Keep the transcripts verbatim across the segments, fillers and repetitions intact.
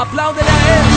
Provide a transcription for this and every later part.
apláudele a él.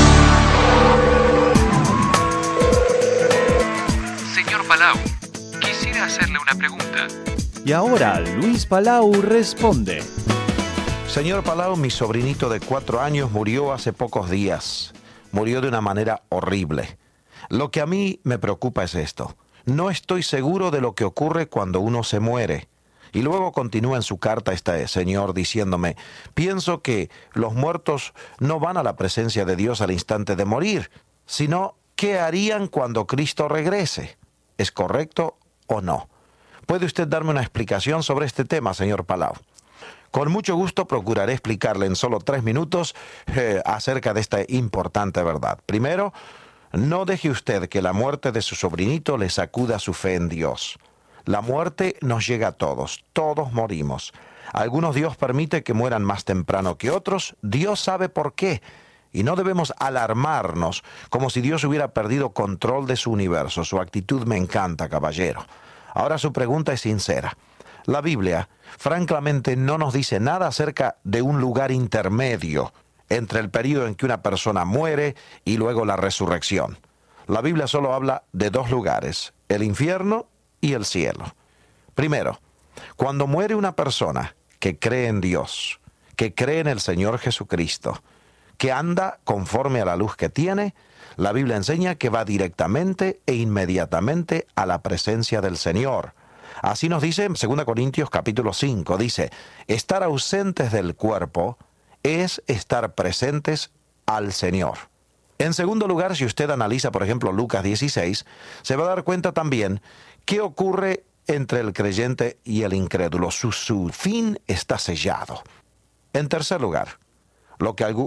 Señor Palau, quisiera hacerle una pregunta. Y ahora Luis Palau responde. Señor Palau, mi sobrinito de cuatro años murió hace pocos días. Murió de una manera horrible. Lo que a mí me preocupa es esto. No estoy seguro de lo que ocurre cuando uno se muere. Y luego continúa en su carta este señor diciéndome, pienso que los muertos no van a la presencia de Dios al instante de morir, sino ¿qué harían cuando Cristo regrese? ¿Es correcto o no? ¿Puede usted darme una explicación sobre este tema, señor Palau? Con mucho gusto procuraré explicarle en solo tres minutos eh, acerca de esta importante verdad. Primero, no deje usted que la muerte de su sobrinito le sacuda su fe en Dios. La muerte nos llega a todos, todos morimos. Algunos Dios permite que mueran más temprano que otros, Dios sabe por qué. Y no debemos alarmarnos como si Dios hubiera perdido control de su universo. Su actitud me encanta, caballero. Ahora su pregunta es sincera. La Biblia, francamente, no nos dice nada acerca de un lugar intermedio entre el periodo en que una persona muere y luego la resurrección. La Biblia solo habla de dos lugares, el infierno y el cielo. Primero, cuando muere una persona que cree en Dios, que cree en el Señor Jesucristo, que anda conforme a la luz que tiene, la Biblia enseña que va directamente e inmediatamente a la presencia del Señor. Así nos dice en segunda Corintios capítulo cinco, dice, estar ausentes del cuerpo es estar presentes al Señor. En segundo lugar, si usted analiza, por ejemplo, Lucas dieciséis, se va a dar cuenta también qué ocurre entre el creyente y el incrédulo. Su, su fin está sellado. En tercer lugar, lo que